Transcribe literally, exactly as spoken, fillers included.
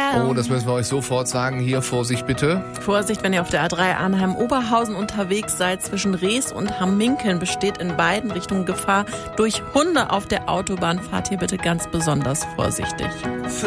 Oh, das müssen wir euch sofort sagen. Hier, Vorsicht bitte. Vorsicht, wenn ihr auf der A drei Arnheim-Oberhausen unterwegs seid. Zwischen Rees und Hamminkeln besteht in beiden Richtungen Gefahr durch Hunde auf der Autobahn. Fahrt hier bitte ganz besonders vorsichtig.